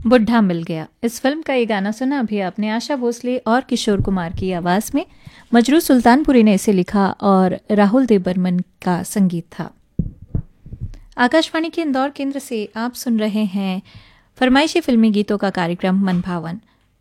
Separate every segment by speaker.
Speaker 1: बुढ़ा मिल गया। इस फिल्म का ये गाना सुना अभी आपने, आशा भोसले और किशोर कुमार की आवाज़ में। मजरू सुल्तानपुरी ने इसे लिखा और राहुल देव बर्मन का संगीत था। आकाशवाणी के इंदौर केंद्र से आप सुन रहे हैं फरमाइशी फिल्मी गीतों का कार्यक्रम मन भावन।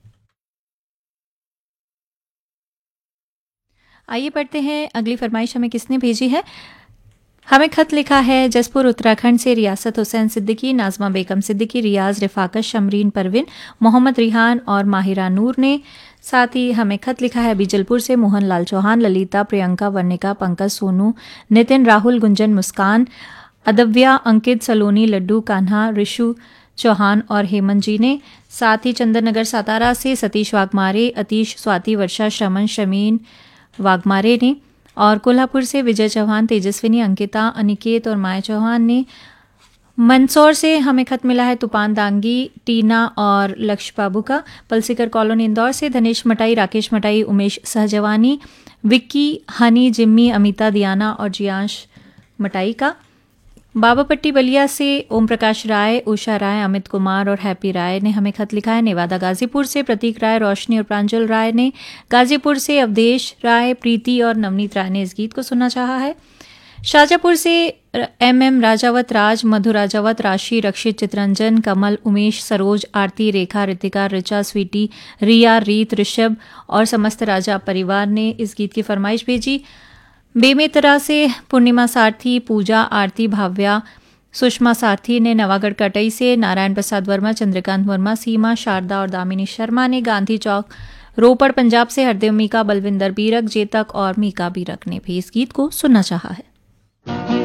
Speaker 1: आइए पढ़ते हैं अगली फरमाइश हमें किसने भेजी है। हमें खत लिखा है जसपुर उत्तराखंड से रियासत हुसैन सिद्दीकी, नाजमा बेगम सिद्दीकी, रियाज रिफाकत, शमरीन परवीन, मोहम्मद रिहान और माहिरा नूर ने। साथ ही हमें खत लिखा है बीजलपुर से मोहन लाल चौहान, ललिता, प्रियंका, वर्णिका, पंकज, सोनू, नितिन, राहुल, गुंजन, मुस्कान, अदव्या, अंकित, सलोनी, लड्डू, कान्हा, ऋषु चौहान और हेमंत जी ने। साथ ही चंद्रनगर सातारा से सतीश वाघमारे, अतीश, स्वाति, वर्षा, श्रमन, शमीन वाघमारे ने। और कोल्हापुर से विजय चौहान, तेजस्विनी, अंकिता, अनिकेत और माया चौहान ने। मंदसौर से हमें खत मिला है तूफान दांगी, टीना और लक्ष्य बाबू का। पलसीकर कॉलोनी इंदौर से धनेश मटाई, राकेश मटाई, उमेश सहजवानी, विक्की, हनी, जिम्मी, अमिता, दियाना और जियांश मटाई का। बाबापट्टी बलिया से ओम प्रकाश राय, उषा राय, अमित कुमार और हैप्पी राय ने हमें खत लिखा है। नेवादा गाजीपुर से प्रतीक राय, रोशनी और प्रांजल राय ने। गाजीपुर से अवधेश राय, प्रीति और नवनीत राय ने इस गीत को सुनना चाहा है। शाजापुर से एम राजावत राज, मधु राजावत, राशि, रक्षित, चित्रंजन, कमल, उमेश, सरोज, आरती, रेखा, रितिका, ऋचा, स्वीटी, रिया, रीत, ऋषभ और समस्त राजा परिवार ने इस गीत की फरमाइश भेजी। बेमेतरा से पूर्णिमा सारथी, पूजा, आरती, भाव्या, सुषमा सारथी ने। नवागढ़ कटई से नारायण प्रसाद वर्मा, चंद्रकांत वर्मा, सीमा, शारदा और दामिनी शर्मा ने। गांधी चौक रोपड़ पंजाब से हरदेव मीका, बलविंदर बीरक, जेतक और मीका बीरक ने भी इस गीत को सुनना चाहा है।